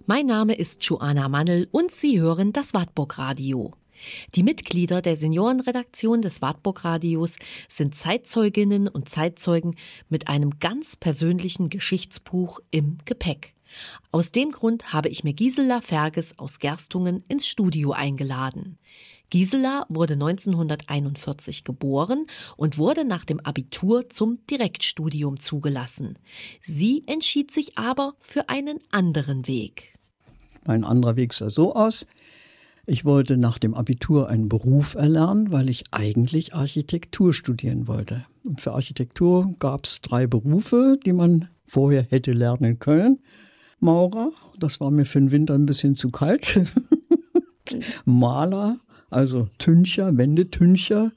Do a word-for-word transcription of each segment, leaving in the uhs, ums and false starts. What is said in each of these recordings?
Mein Name ist Joanna Mannel und Sie hören das Wartburg Radio. Die Mitglieder der Seniorenredaktion des Wartburg Radios sind Zeitzeuginnen und Zeitzeugen mit einem ganz persönlichen Geschichtsbuch im Gepäck. Aus dem Grund habe ich mir Gisela Ferges aus Gerstungen ins Studio eingeladen. Gisela wurde neunzehnhunderteinundvierzig geboren und wurde nach dem Abitur zum Direktstudium zugelassen. Sie entschied sich aber für einen anderen Weg. Ein anderer Weg sah so aus. Ich wollte nach dem Abitur einen Beruf erlernen, weil ich eigentlich Architektur studieren wollte. Und für Architektur gab es drei Berufe, die man vorher hätte lernen können. Maurer, das war mir für den Winter ein bisschen zu kalt. Maler, also Tüncher, Wendetüncher.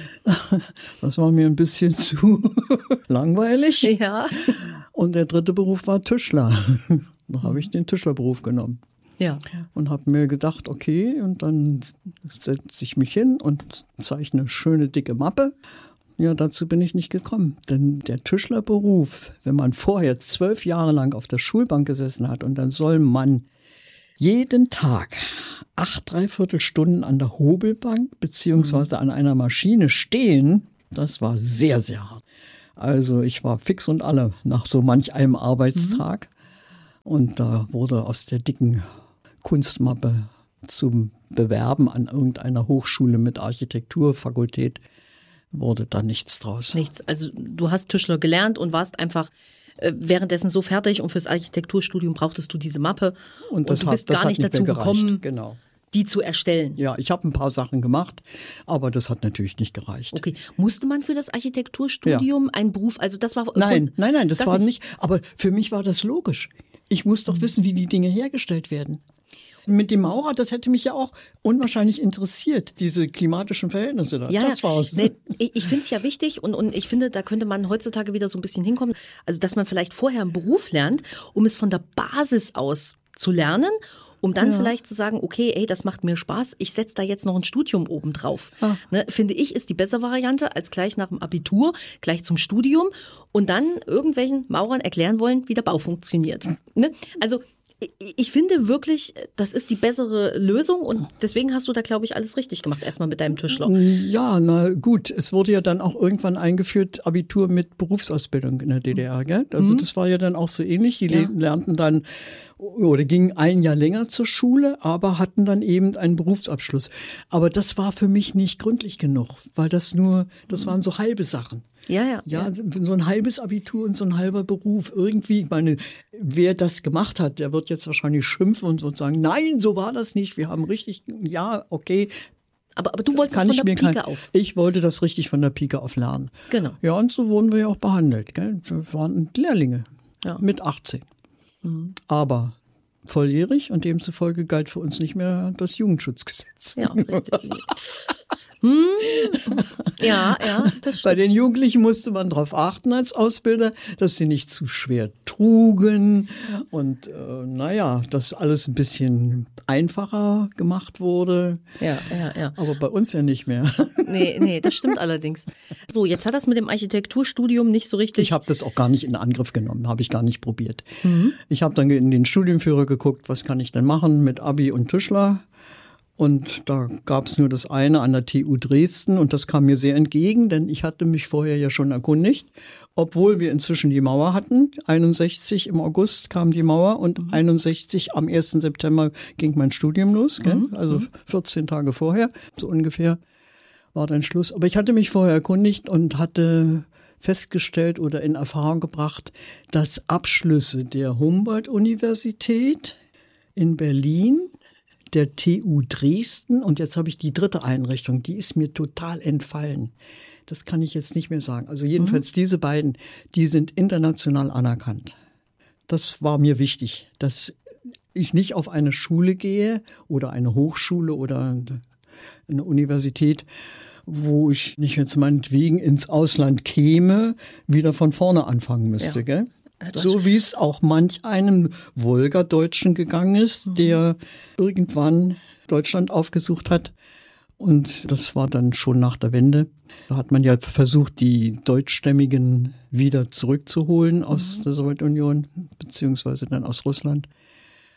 Das war mir ein bisschen zu langweilig. Ja. Und der dritte Beruf war Tischler. Da habe ich den Tischlerberuf genommen. Ja. Und habe mir gedacht, okay, und dann setze ich mich hin und zeichne eine schöne dicke Mappe. Ja, dazu bin ich nicht gekommen. Denn der Tischlerberuf, wenn man vorher zwölf Jahre lang auf der Schulbank gesessen hat und dann soll man jeden Tag acht, dreiviertel Stunden an der Hobelbank beziehungsweise an einer Maschine stehen, das war sehr, sehr hart. Also ich war fix und alle nach so manch einem Arbeitstag. Mhm. Und da wurde aus der dicken Kunstmappe zum Bewerben an irgendeiner Hochschule mit Architekturfakultät wurde da nichts draus. Nichts. Also du hast Tischler gelernt und warst einfach äh, währenddessen so fertig und fürs Architekturstudium brauchtest du diese Mappe und, das und du bist hat, das gar nicht, nicht dazu gekommen, genau. die zu erstellen. Ja, ich habe ein paar Sachen gemacht, aber das hat natürlich nicht gereicht. Okay, musste man für das Architekturstudium ja. einen Beruf, also das war... Nein, nein, nein, das, das war nicht, aber für mich war das logisch. Ich muss doch wissen, wie die Dinge hergestellt werden. Mit dem Maurer, das hätte mich ja auch unwahrscheinlich interessiert, diese klimatischen Verhältnisse da. Ja, das war's. Nee, ich finde es ja wichtig und, und ich finde, da könnte man heutzutage wieder so ein bisschen hinkommen, also dass man vielleicht vorher einen Beruf lernt, um es von der Basis aus zu lernen, um dann ja. vielleicht zu sagen, okay, ey, das macht mir Spaß, ich setze da jetzt noch ein Studium oben drauf. Ah. Ne, finde ich, ist die bessere Variante, als gleich nach dem Abitur, gleich zum Studium und dann irgendwelchen Maurern erklären wollen, wie der Bau funktioniert. Ne? Also ich finde wirklich, das ist die bessere Lösung und deswegen hast du da, glaube ich, alles richtig gemacht, erstmal mit deinem Tischler. Ja, na gut, es wurde ja dann auch irgendwann eingeführt, Abitur mit Berufsausbildung in der D D R, gell? Also mhm. das war ja dann auch so ähnlich, die ja. lernten dann oder gingen ein Jahr länger zur Schule, aber hatten dann eben einen Berufsabschluss. Aber das war für mich nicht gründlich genug, weil das nur, das waren so halbe Sachen. Ja, ja, ja. Ja, so ein halbes Abitur und so ein halber Beruf. Irgendwie, ich meine, wer das gemacht hat, der wird jetzt wahrscheinlich schimpfen und so sagen, nein, so war das nicht. Wir haben richtig, ja, okay. Aber, aber du wolltest es von der Pike kein, auf. Ich wollte das richtig von der Pike auf lernen. Genau. Ja, und so wurden wir ja auch behandelt. Gell? Wir waren Lehrlinge ja. mit achtzehn. Mhm. Aber volljährig und demzufolge galt für uns nicht mehr das Jugendschutzgesetz. Ja, richtig. hm. Ja, ja. Das Bei den Jugendlichen musste man darauf achten als Ausbilder, dass sie nicht zu schwer trugen und äh, naja, dass alles ein bisschen einfacher gemacht wurde. Ja, ja, ja. Aber bei uns ja nicht mehr. Nee, nee, das stimmt allerdings. So, jetzt hat das mit dem Architekturstudium nicht so richtig... Ich habe das auch gar nicht in Angriff genommen, habe ich gar nicht probiert. Mhm. Ich habe dann in den Studienführer geguckt, was kann ich denn machen mit Abi und Tischler. Und da gab es nur das eine an der T U Dresden und das kam mir sehr entgegen, denn ich hatte mich vorher ja schon erkundigt, obwohl wir inzwischen die Mauer hatten. einundsechzig im August kam die Mauer und mhm. einundsechzig am ersten September ging mein Studium los, gell? Mhm. Also vierzehn Tage vorher, so ungefähr war dann Schluss. Aber ich hatte mich vorher erkundigt und hatte festgestellt oder in Erfahrung gebracht, dass Abschlüsse der Humboldt-Universität in Berlin, der T U Dresden und jetzt habe ich die dritte Einrichtung, die ist mir total entfallen. Das kann ich jetzt nicht mehr sagen. Also jedenfalls mhm. diese beiden, die sind international anerkannt. Das war mir wichtig, dass ich nicht auf eine Schule gehe oder eine Hochschule oder eine Universität, wo ich nicht jetzt meinetwegen ins Ausland käme, wieder von vorne anfangen müsste, ja. gell? So wie es auch manch einem Wolgadeutschen gegangen ist, mhm. der irgendwann Deutschland aufgesucht hat. Und das war dann schon nach der Wende. Da hat man ja versucht, die Deutschstämmigen wieder zurückzuholen aus mhm. der Sowjetunion, beziehungsweise dann aus Russland.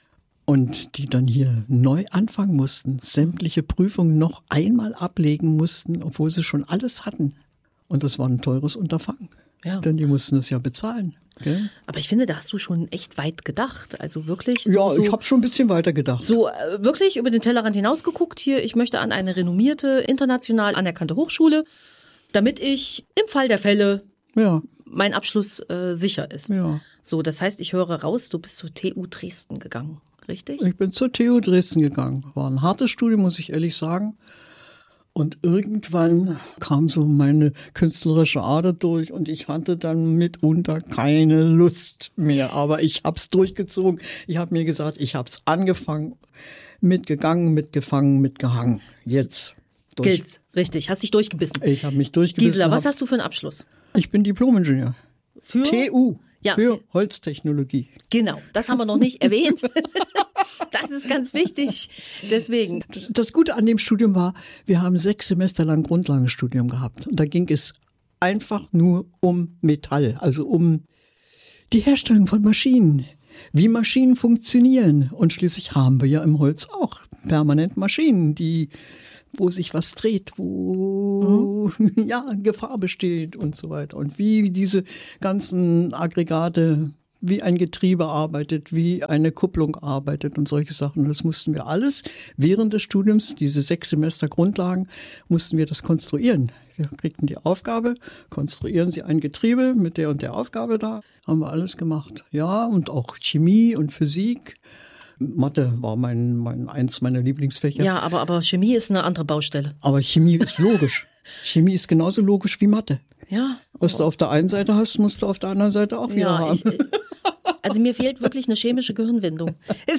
und die dann hier neu anfangen mussten, sämtliche Prüfungen noch einmal ablegen mussten, obwohl sie schon alles hatten. Und das war ein teures Unterfangen, ja. Denn die mussten es ja bezahlen. Gell? Aber ich finde, da hast du schon echt weit gedacht. Also wirklich. So, ja, so, ich habe schon ein bisschen weiter gedacht. So äh, wirklich über den Tellerrand hinausgeguckt hier. Ich möchte an eine renommierte, international anerkannte Hochschule, damit ich im Fall der Fälle ja. mein Abschluss äh, sicher ist. Ja. So, das heißt, ich höre raus, du bist zur T U Dresden gegangen. Richtig? Ich bin zur T U Dresden gegangen. War ein hartes Studium, muss ich ehrlich sagen. Und irgendwann kam so meine künstlerische Ader durch und ich hatte dann mitunter keine Lust mehr. Aber ich habe es durchgezogen. Ich habe mir gesagt, ich habe es angefangen, mitgegangen, mitgefangen, mitgehangen. Jetzt. Durch. Gilt's, richtig. Hast dich durchgebissen. Ich habe mich durchgebissen. Gisela, was hast du für einen Abschluss? Ich bin Diplom-Ingenieur. Für? T U. Ja. Für Holztechnologie. Genau, das haben wir noch nicht erwähnt. Das ist ganz wichtig. Deswegen. Das Gute an dem Studium war, wir haben sechs Semester lang Grundlagenstudium gehabt. Und da ging es einfach nur um Metall, also um die Herstellung von Maschinen. Wie Maschinen funktionieren. Und schließlich haben wir ja im Holz auch permanent Maschinen, die, wo sich was dreht, wo mhm. ja Gefahr besteht und so weiter. Und wie diese ganzen Aggregate, wie ein Getriebe arbeitet, wie eine Kupplung arbeitet und solche Sachen. Und das mussten wir alles während des Studiums, diese sechs Semester Grundlagen, mussten wir das konstruieren. Wir kriegten die Aufgabe, konstruieren Sie ein Getriebe mit der und der Aufgabe da. Haben wir alles gemacht. Ja, und auch Chemie und Physik. Mathe war mein, mein eins meiner Lieblingsfächer. Ja, aber, aber Chemie ist eine andere Baustelle. Aber Chemie ist logisch. Chemie ist genauso logisch wie Mathe. Ja. Was oh. du auf der einen Seite hast, musst du auf der anderen Seite auch wieder ja, haben. Ich, also mir fehlt wirklich eine chemische Gehirnwindung.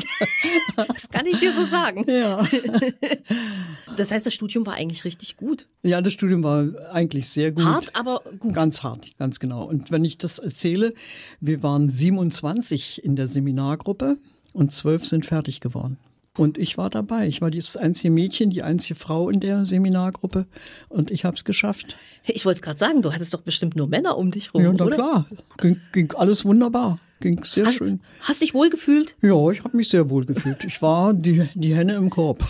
Das kann ich dir so sagen. Ja. Das heißt, das Studium war eigentlich richtig gut. Ja, das Studium war eigentlich sehr gut. Hart, aber gut. Ganz hart, ganz genau. Und wenn ich das erzähle, wir waren siebenundzwanzig in der Seminargruppe und zwölf sind fertig geworden. Und ich war dabei. Ich war das einzige Mädchen, die einzige Frau in der Seminargruppe. Und ich habe es geschafft. Ich wollte es gerade sagen, du hattest doch bestimmt nur Männer um dich rum, ja, na oder? Klar. Ging, ging alles wunderbar. Ging sehr hast, schön. Hast du dich wohl gefühlt? Ja, ich habe mich sehr wohl gefühlt. Ich war die, die Henne im Korb.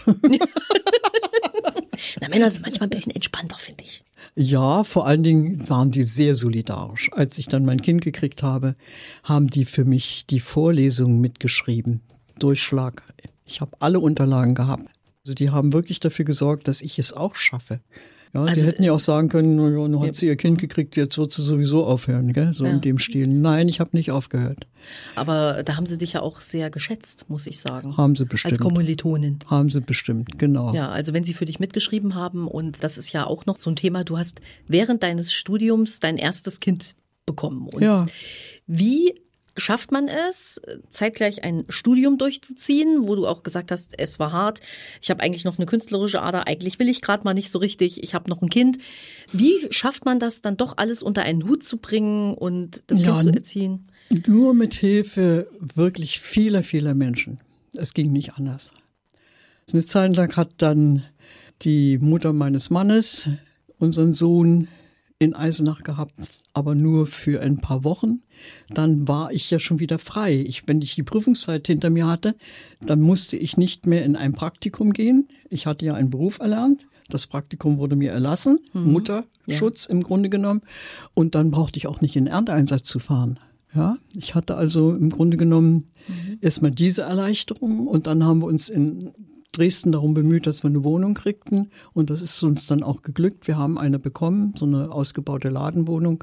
Na, Männer sind manchmal ein bisschen entspannter, finde ich. Ja, vor allen Dingen waren die sehr solidarisch. Als ich dann mein Kind gekriegt habe, haben die für mich die Vorlesungen mitgeschrieben. Durchschlag. Ich habe alle Unterlagen gehabt. Also die haben wirklich dafür gesorgt, dass ich es auch schaffe. Ja, also, sie hätten ja auch sagen können, nun hat sie ihr Kind gekriegt, jetzt wird sie sowieso aufhören, gell? So ja. In dem Stil. Nein, ich habe nicht aufgehört. Aber da haben sie dich ja auch sehr geschätzt, muss ich sagen. Haben sie bestimmt. Als Kommilitonin. Haben sie bestimmt, genau. Ja, also wenn sie für dich mitgeschrieben haben, und das ist ja auch noch so ein Thema, du hast während deines Studiums dein erstes Kind bekommen. Und ja. Wie schafft man es, zeitgleich ein Studium durchzuziehen, wo du auch gesagt hast, es war hart, ich habe eigentlich noch eine künstlerische Ader, eigentlich will ich gerade mal nicht so richtig, ich habe noch ein Kind. Wie schafft man das dann doch alles unter einen Hut zu bringen und das ja, Kind zu erziehen? Nur mit Hilfe wirklich vieler, vieler Menschen. Es ging nicht anders. Eine Zeit lang hat dann die Mutter meines Mannes unseren Sohn in Eisenach gehabt, aber nur für ein paar Wochen. Dann war ich ja schon wieder frei. Ich, wenn ich die Prüfungszeit hinter mir hatte, dann musste ich nicht mehr in ein Praktikum gehen. Ich hatte ja einen Beruf erlernt. Das Praktikum wurde mir erlassen, mhm. Mutterschutz ja. im Grunde genommen. Und dann brauchte ich auch nicht in den Ernteeinsatz zu fahren. Ja, ich hatte also im Grunde genommen mhm. erstmal diese Erleichterung und dann haben wir uns in Dresden darum bemüht, dass wir eine Wohnung kriegten und das ist uns dann auch geglückt. Wir haben eine bekommen, so eine ausgebaute Ladenwohnung.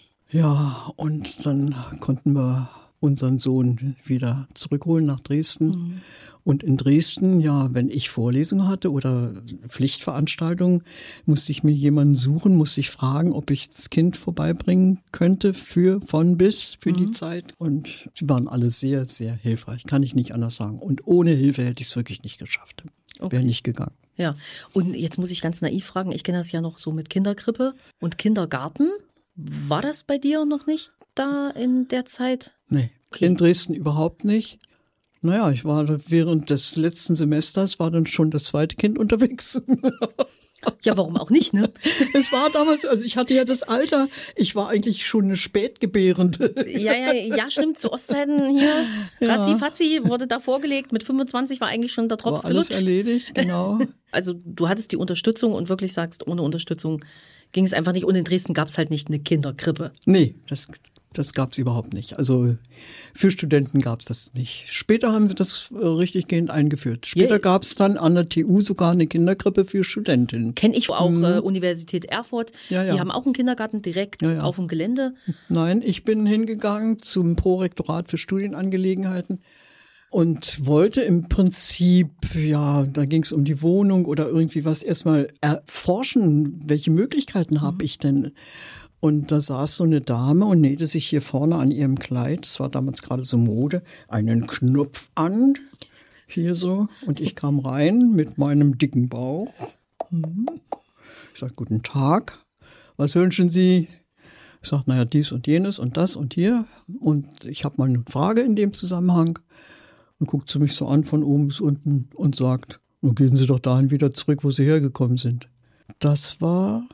Ja, und dann konnten wir unseren Sohn wieder zurückholen nach Dresden. Mhm. Und in Dresden, ja, wenn ich Vorlesungen hatte oder Pflichtveranstaltungen, musste ich mir jemanden suchen, musste ich fragen, ob ich das Kind vorbeibringen könnte für von bis für mhm. die Zeit. Und sie waren alle sehr, sehr hilfreich, kann ich nicht anders sagen. Und ohne Hilfe hätte ich es wirklich nicht geschafft. Okay. Wäre nicht gegangen. Ja, und jetzt muss ich ganz naiv fragen, ich kenne das ja noch so mit Kinderkrippe und Kindergarten. War das bei dir noch nicht da in der Zeit? Nee, okay. In Dresden überhaupt nicht. Naja, ich war während des letzten Semesters, war dann schon das zweite Kind unterwegs. Ja, warum auch nicht, ne? Es war damals, also ich hatte ja das Alter, ich war eigentlich schon eine Spätgebärende. Ja, ja, ja, stimmt, zu Ostzeiten hier, Ja. Ratzi-Fatzi wurde da vorgelegt, mit fünfundzwanzig war eigentlich schon der Drops War alles gelutscht. erledigt, genau. Also du hattest die Unterstützung und wirklich sagst, ohne Unterstützung ging es einfach nicht. Und in Dresden gab es halt nicht eine Kinderkrippe. Nee, das, das gab es überhaupt nicht. Also für Studenten gab es das nicht. Später haben sie das äh, richtig gehend eingeführt. Später Yeah. gab es dann an der T U sogar eine Kinderkrippe für Studentinnen. Kenne ich auch äh, Universität Erfurt. Ja, ja. Die haben auch einen Kindergarten direkt Ja, ja. auf dem Gelände. Nein, ich bin hingegangen zum Prorektorat für Studienangelegenheiten und wollte im Prinzip, ja, da ging es um die Wohnung oder irgendwie was, erstmal erforschen, welche Möglichkeiten habe ich denn? Und da saß so eine Dame und nähte sich hier vorne an ihrem Kleid, das war damals gerade so Mode, einen Knopf an, hier so. Und ich kam rein mit meinem dicken Bauch. Ich sag, guten Tag, was wünschen Sie? Ich sag, naja, dies und jenes und das und hier. Und ich habe mal eine Frage in dem Zusammenhang. Und guckt sie mich so an von oben bis unten und sagt, nun gehen Sie doch dahin wieder zurück, wo Sie hergekommen sind. Das war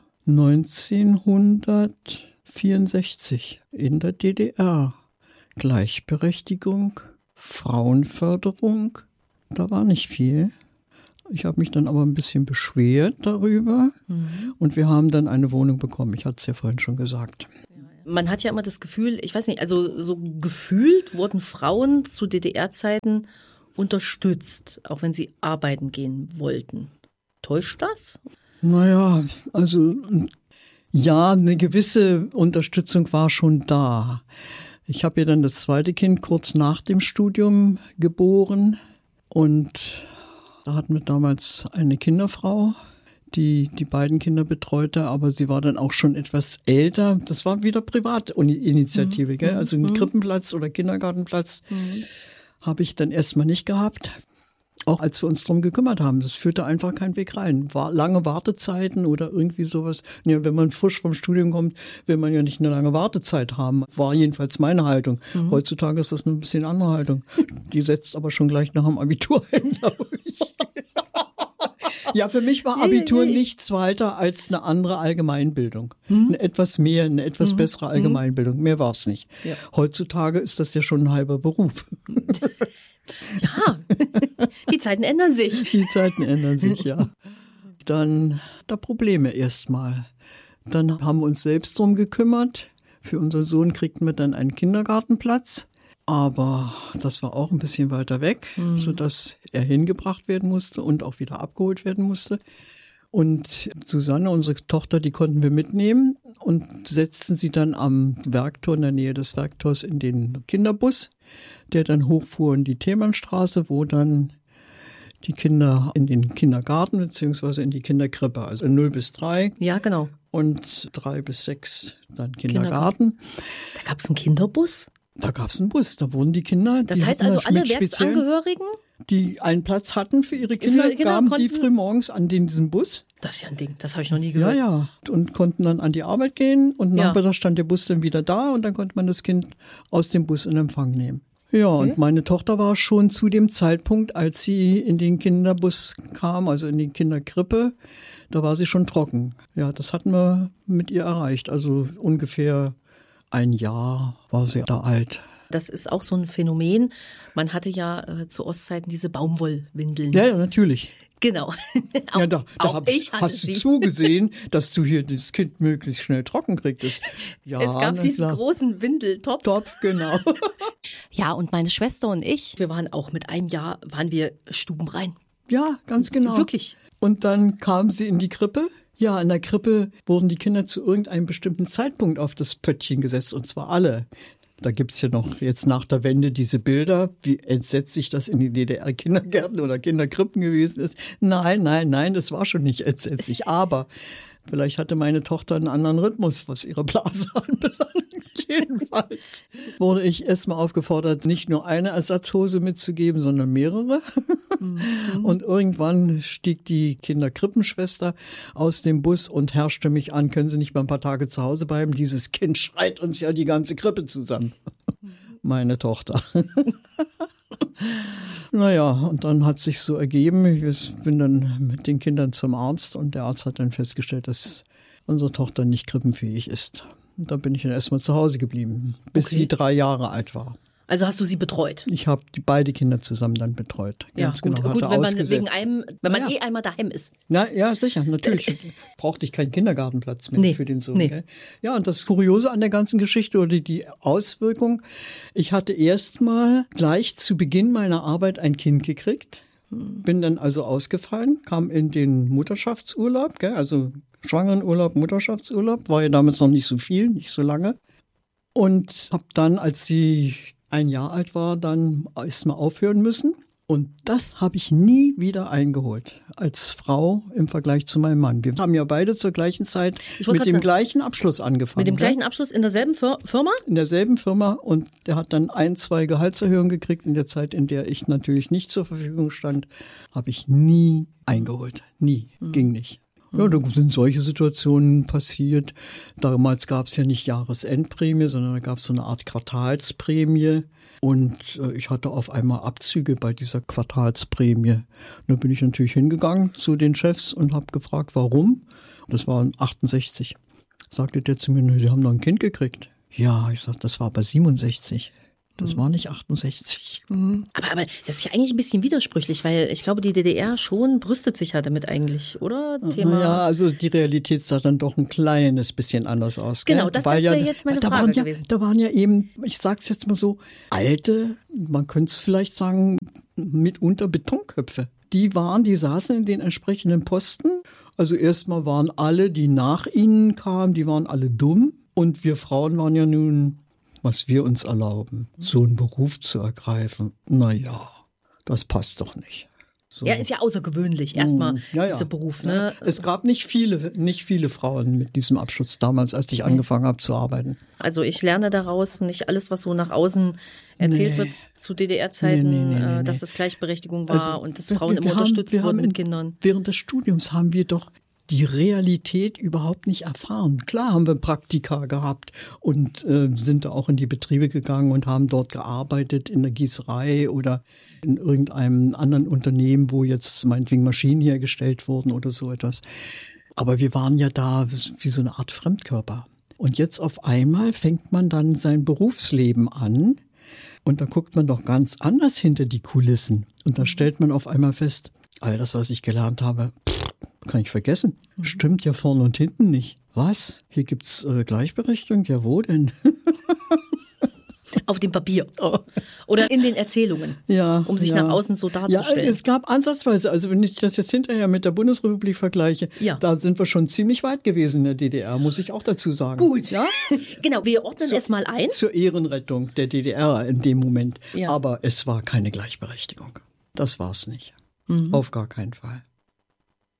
neunzehnhundertvierundsechzig in der D D R. Gleichberechtigung, Frauenförderung, da war nicht viel. Ich habe mich dann aber ein bisschen beschwert darüber mhm. und wir haben dann eine Wohnung bekommen. Ich hatte es ja vorhin schon gesagt. Man hat ja immer das Gefühl, ich weiß nicht, also so gefühlt wurden Frauen zu D D R-Zeiten unterstützt, auch wenn sie arbeiten gehen wollten. Täuscht das? Naja, also ja, eine gewisse Unterstützung war schon da. Ich habe ja dann das zweite Kind kurz nach dem Studium geboren und da hatten wir damals eine Kinderfrau, die die beiden Kinder betreute, aber sie war dann auch schon etwas älter. Das war wieder Privatinitiative, mhm. gell? Also einen mhm. Krippenplatz oder Kindergartenplatz mhm. habe ich dann erstmal nicht gehabt. Auch als wir uns drum gekümmert haben, das führte einfach keinen Weg rein. War lange Wartezeiten oder irgendwie sowas. Ja, wenn man frisch vom Studium kommt, will man ja nicht eine lange Wartezeit haben. War jedenfalls meine Haltung. Mhm. Heutzutage ist das eine bisschen andere Haltung. Die setzt aber schon gleich nach dem Abitur ein, glaube ich. Ja, für mich war Abitur nee, nee, nichts weiter als eine andere Allgemeinbildung. Hm? Eine etwas mehr, eine etwas hm? bessere Allgemeinbildung. Mehr war es nicht. Ja. Heutzutage ist das ja schon ein halber Beruf. Ja, die Zeiten ändern sich. Die Zeiten ändern sich, ja. Dann da Probleme erstmal. Dann haben wir uns selbst drum gekümmert. Für unseren Sohn kriegten wir dann einen Kindergartenplatz. Aber das war auch ein bisschen weiter weg, mhm. sodass er hingebracht werden musste und auch wieder abgeholt werden musste. Und Susanne, unsere Tochter, die konnten wir mitnehmen und setzten sie dann am Werktor, in der Nähe des Werktors, in den Kinderbus, der dann hochfuhr in die Thälmannstraße, wo dann die Kinder in den Kindergarten beziehungsweise in die Kinderkrippe, also null bis drei. Ja, genau. Und drei bis sechs dann Kindergarten. Da gab es einen Kinderbus? Da gab es einen Bus, da wurden die Kinder. Das heißt also, alle Werksangehörigen, die einen Platz hatten für ihre Kinder, für, genau, gaben konnten, die frühmorgens an den, diesen Bus. Das ist ja ein Ding, das habe ich noch nie gehört. Ja, ja. Und konnten dann an die Arbeit gehen und ja. nachmittags stand der Bus dann wieder da und dann konnte man das Kind aus dem Bus in Empfang nehmen. Ja, okay. Und meine Tochter war schon zu dem Zeitpunkt, als sie in den Kinderbus kam, also in die Kinderkrippe, da war sie schon trocken. Ja, das hatten wir mit ihr erreicht, also ungefähr ein Jahr war sie da alt. Das ist auch so ein Phänomen. Man hatte ja äh, zu Ostzeiten diese Baumwollwindeln. Ja, ja, natürlich. Genau. auch, ja, da, da auch hab, ich hatte hast sie. du zugesehen, dass du hier das Kind möglichst schnell trocken kriegst. Ja, es gab diesen klar. großen Windeltopf. Topf, genau. Ja, und meine Schwester und ich, wir waren auch mit einem Jahr, waren wir stubenrein. Ja, ganz genau. Wirklich. Und dann kam sie in die Krippe. Ja, in der Krippe wurden die Kinder zu irgendeinem bestimmten Zeitpunkt auf das Pöttchen gesetzt, und zwar alle. Da gibt's ja noch jetzt nach der Wende diese Bilder, wie entsetzlich das in den D D R-Kindergärten oder Kinderkrippen gewesen ist. Nein, nein, nein, das war schon nicht entsetzlich. Aber vielleicht hatte meine Tochter einen anderen Rhythmus, was ihre Blase anbelangt. Jedenfalls wurde ich erstmal aufgefordert, nicht nur eine Ersatzhose mitzugeben, sondern mehrere. Mhm. Und irgendwann stieg die Kinderkrippenschwester aus dem Bus und herrschte mich an, können Sie nicht mal ein paar Tage zu Hause bleiben? Dieses Kind schreit uns ja die ganze Krippe zusammen. Mhm. Meine Tochter. Naja, und dann hat sich so ergeben, ich bin dann mit den Kindern zum Arzt und der Arzt hat dann festgestellt, dass unsere Tochter nicht krippenfähig ist. Und da bin ich dann erstmal zu Hause geblieben, bis okay. sie drei Jahre alt war. Also hast du sie betreut? Ich habe die beide Kinder zusammen dann betreut. Ja, gut, genau, gut wenn man wegen einem, wenn man ja. eh einmal daheim ist. Na ja, sicher, natürlich. Brauchte ich keinen Kindergartenplatz mehr nee, für den Sohn. Nee. Gell? Ja, und das Kuriose an der ganzen Geschichte oder die Auswirkung, ich hatte erst mal gleich zu Beginn meiner Arbeit ein Kind gekriegt, bin dann also ausgefallen, kam in den Mutterschaftsurlaub, gell? Also Schwangerenurlaub, Mutterschaftsurlaub, war ja damals noch nicht so viel, nicht so lange. Und habe dann, als sie ein Jahr alt war, dann erstmal aufhören müssen. Und das habe ich nie wieder eingeholt als Frau im Vergleich zu meinem Mann. Wir haben ja beide zur gleichen Zeit mit dem sagen, gleichen Abschluss angefangen. Mit dem ja? gleichen Abschluss in derselben Fir- Firma? In derselben Firma. Und der hat dann ein, zwei Gehaltserhöhungen gekriegt. In der Zeit, in der ich natürlich nicht zur Verfügung stand, habe ich nie eingeholt. Nie. Mhm. Ging nicht. Ja, da sind solche Situationen passiert. Damals gab es ja nicht Jahresendprämie, sondern da gab es so eine Art Quartalsprämie. Und äh, ich hatte auf einmal Abzüge bei dieser Quartalsprämie. Und da bin ich natürlich hingegangen zu den Chefs und habe gefragt, warum. Das waren achtundsechzig. Sagte der zu mir, die haben noch ein Kind gekriegt. Ja, ich sagte, das war aber siebenundsechzig. Das war nicht achtundsechzig. Mhm. Aber, aber das ist ja eigentlich ein bisschen widersprüchlich, weil ich glaube, die D D R schon brüstet sich ja damit eigentlich, oder? Thema. Ja, also die Realität sah dann doch ein kleines bisschen anders aus. Genau, gell? das, das wäre ja, jetzt meine da Frage waren ja, gewesen. Da waren ja eben, ich sag's jetzt mal so, alte, man könnte es vielleicht sagen, mitunter Betonköpfe. Die waren, die saßen in den entsprechenden Posten. Also erstmal waren alle, die nach ihnen kamen, die waren alle dumm. Und wir Frauen waren ja nun... was wir uns erlauben, so einen Beruf zu ergreifen, na ja, das passt doch nicht. So. Ja, ist ja außergewöhnlich, erstmal ja, ja. dieser Beruf. Ne? Ja. Es gab nicht viele, nicht viele Frauen mit diesem Abschluss damals, als ich angefangen habe zu arbeiten. Also ich lerne daraus, nicht alles, was so nach außen erzählt nee. wird zu D D R-Zeiten, nee, nee, nee, nee, dass es Gleichberechtigung war also, und dass Frauen immer unterstützt haben, wurden mit Kindern. Während des Studiums haben wir doch die Realität überhaupt nicht erfahren. Klar haben wir Praktika gehabt und äh, sind da auch in die Betriebe gegangen und haben dort gearbeitet, in der Gießerei oder in irgendeinem anderen Unternehmen, wo jetzt meinetwegen Maschinen hergestellt wurden oder so etwas. Aber wir waren ja da wie so eine Art Fremdkörper. Und jetzt auf einmal fängt man dann sein Berufsleben an und da guckt man doch ganz anders hinter die Kulissen. Und da stellt man auf einmal fest, all das, was ich gelernt habe, pff, kann ich vergessen. Stimmt ja vorne und hinten nicht. Was? Hier gibt's äh, Gleichberechtigung? Ja, wo denn? Auf dem Papier. Oh. Oder in den Erzählungen. Ja. Um sich ja. nach außen so darzustellen. Ja, es gab ansatzweise, also wenn ich das jetzt hinterher mit der Bundesrepublik vergleiche, ja. da sind wir schon ziemlich weit gewesen in der D D R, muss ich auch dazu sagen. Gut. Ja? Genau, wir ordnen zu, es mal ein. Zur Ehrenrettung der D D R in dem Moment. Ja. Aber es war keine Gleichberechtigung. Das war's nicht. Mhm. Auf gar keinen Fall.